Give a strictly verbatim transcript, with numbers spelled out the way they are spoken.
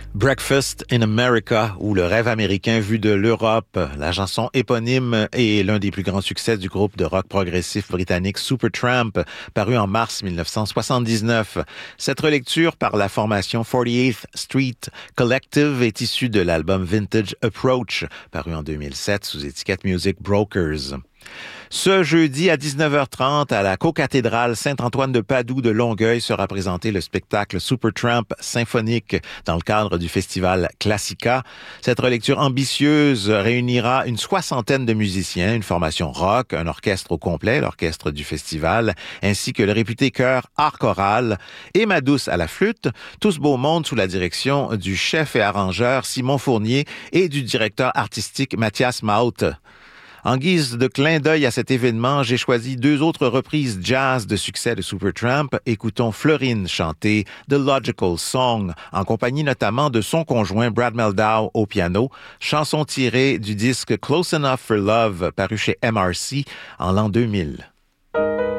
Breakfast in America, ou Le rêve américain vu de l'Europe. La chanson éponyme est l'un des plus grands succès du groupe de rock progressif britannique Supertramp, paru en mars dix-neuf cent soixante-dix-neuf. Cette relecture par la formation forty-eighth Street Collective est issue de l'album Vintage Approach, paru en deux mille sept sous étiquette Music Brokers. Ce jeudi à dix-neuf heures trente, à la cocathédrale Saint-Antoine de Padoue de Longueuil sera présenté le spectacle Supertramp symphonique dans le cadre du festival Classica. Cette relecture ambitieuse réunira une soixantaine de musiciens, une formation rock, un orchestre au complet, l'orchestre du festival, ainsi que le réputé chœur Art Choral et Madouce à la flûte, tout ce beau monde sous la direction du chef et arrangeur Simon Fournier et du directeur artistique Mathias Maut. En guise de clin d'œil à cet événement, j'ai choisi deux autres reprises jazz de succès de Supertramp. Écoutons Florine chanter The Logical Song, en compagnie notamment de son conjoint Brad Mehldau au piano, chanson tirée du disque Close Enough for Love, paru chez M R C en l'an deux mille.